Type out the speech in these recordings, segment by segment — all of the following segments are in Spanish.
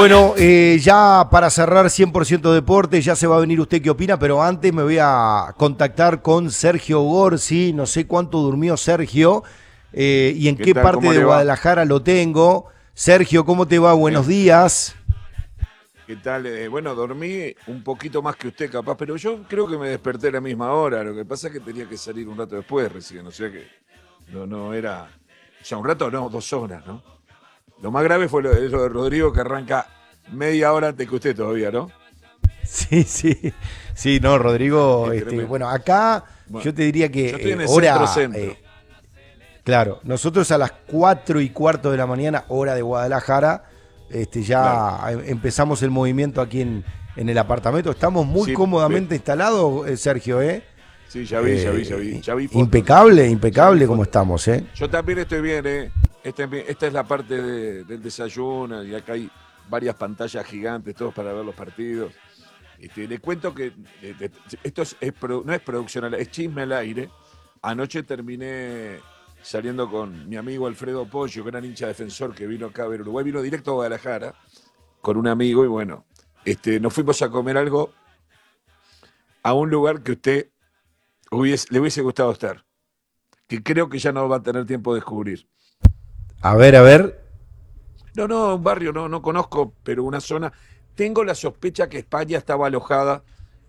Bueno, ya para cerrar 100% deporte, ya se va a venir usted qué opina, pero antes me voy a contactar con Sergio Gorsi, no sé cuánto durmió Sergio y en qué tal? parte ¿Cómo de le va? Guadalajara lo tengo. Sergio, ¿cómo te va? Buenos días. ¿Qué tal? Bueno, dormí un poquito más que usted capaz, pero yo creo que me desperté a la misma hora. Lo que pasa es que tenía que salir un rato después recién, o sea que no era... O sea, un rato no, 2 horas, ¿no? Lo más grave fue lo de Rodrigo, que arranca media hora antes que usted todavía, ¿no? Sí, sí, sí, no, Rodrigo, Es tremendo. bueno, acá Bueno, yo te diría yo estoy que en el hora, centro-centro. claro, nosotros a las 4:15 de la mañana, hora de Guadalajara, Claro. ya empezamos el movimiento aquí en el apartamento. Estamos muy Sí, cómodamente instalados, Sergio, ¿eh? sí, ya vi fotos. Impecable, Ya vi impecable como fotos. estamos, ¿eh? Yo también estoy bien, ¿eh? Esta es la parte del desayuno y acá hay varias pantallas gigantes, todos para ver los partidos. Le cuento que esto no es producción, es chisme al aire. Anoche terminé saliendo con mi amigo Alfredo Pollo, gran hincha defensor que vino acá a ver Uruguay, vino directo a Guadalajara con un amigo y bueno, nos fuimos a comer algo a un lugar que usted le hubiese gustado estar, que creo que ya no va a tener tiempo de descubrir. A ver, a ver. No, un barrio no conozco, pero una zona. Tengo la sospecha que España estaba alojada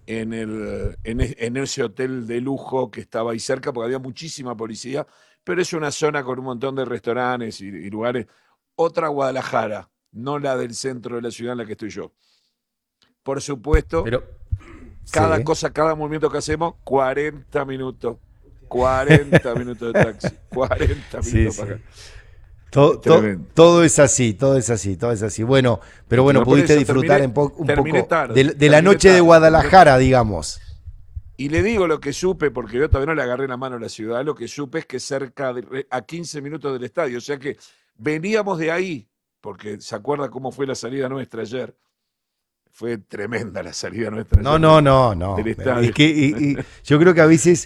en ese hotel de lujo que estaba ahí cerca, porque había muchísima policía, pero es una zona con un montón de restaurantes y lugares. Otra Guadalajara, no la del centro de la ciudad en la que estoy yo. Por supuesto, Pero, cada sí. cosa, cada movimiento que hacemos, 40 minutos. 40 minutos de taxi, 40 Sí, minutos sí. para acá. Tremendo. Todo es así, todo es así, todo es así. Bueno, pero bueno, Por pudiste eso disfrutar un terminé poco tarde, de la noche de terminé Guadalajara, tarde. digamos. Y le digo lo que supe, porque yo todavía no le agarré la mano a la ciudad, lo que supe es que a 15 minutos del estadio, o sea que veníamos de ahí, porque se acuerda cómo fue la salida nuestra ayer. Fue tremenda la salida nuestra No, ayer no, del no. Es estadio. que yo creo que a veces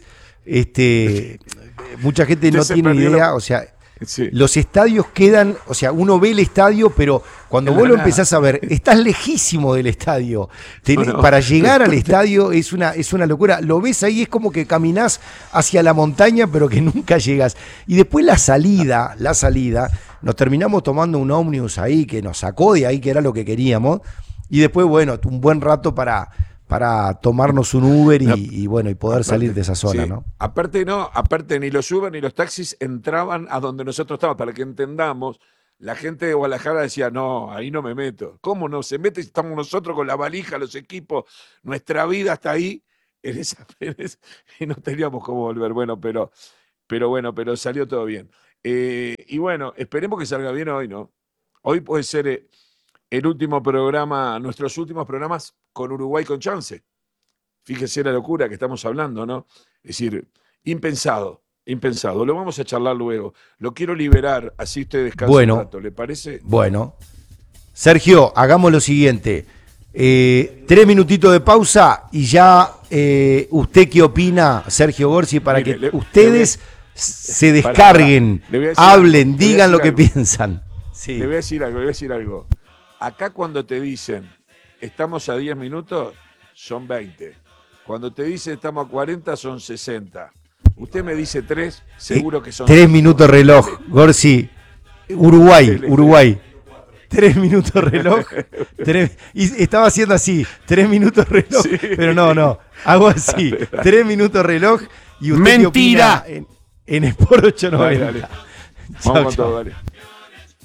mucha gente Usted no se tiene perdió idea, o sea, sí, los estadios quedan, o sea, uno ve el estadio, pero cuando en vos la lo nada. empezás a ver, estás lejísimo del estadio. No, Para llegar al después estadio es una locura. Lo ves ahí, es como que caminás hacia la montaña, pero que nunca llegas. Y después la salida, nos terminamos tomando un ómnibus ahí que nos sacó de ahí, que era lo que queríamos. Y después, bueno, un buen rato para tomarnos un Uber no, y bueno, y poder salir aparte, de esa zona, sí, ¿no? aparte ni los Uber ni los taxis entraban a donde nosotros estábamos, para que entendamos, la gente de Guadalajara decía, no, ahí no me meto. ¿Cómo no se mete si estamos nosotros con la valija, los equipos, nuestra vida está ahí, y no teníamos cómo volver. Bueno, pero salió todo bien. Y bueno, esperemos que salga bien hoy, ¿no? Hoy puede ser el último programa, nuestros últimos programas con Uruguay con chance. Fíjese la locura que estamos hablando, ¿no? Es decir, impensado, impensado. Lo vamos a charlar luego. Lo quiero liberar, así usted descansa un Bueno, rato. ¿Le parece? bueno. Sergio, hagamos lo siguiente. 3 minutitos de pausa y ya usted qué opina, Sergio Gorsi, para Mire, que le voy a, ustedes se pará. descarguen, Le voy a decir algo. hablen, digan lo que piensan. Le Sí. voy a decir algo, le voy a decir algo. Acá cuando te dicen, estamos a 10 minutos, son 20. Cuando te dicen estamos a 40, son 60. Usted me dice 3, Eh, seguro que son 3 minutos 5. reloj, Dele, Gorsi. Uruguay, dele, dele. Uruguay. 3 minutos reloj. Y estaba haciendo así, 3 minutos reloj, Sí. pero no. Hago así, Dale, dale. 3 minutos reloj y usted qué ¡Mentira! opina en Sport Dale, 890. dale. Chao, Vamos con chao. todo, dale.